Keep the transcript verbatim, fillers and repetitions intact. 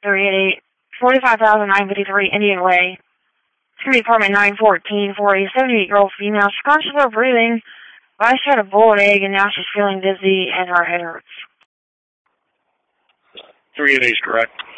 three eight eight, forty-five thousand nine hundred fifty-three Indian Way. Security Department nine fourteen for a seventy-eight-year-old female. She's conscious of her breathing. Last she had a boiled egg, and now she's feeling dizzy and her head hurts. three eight eight is correct.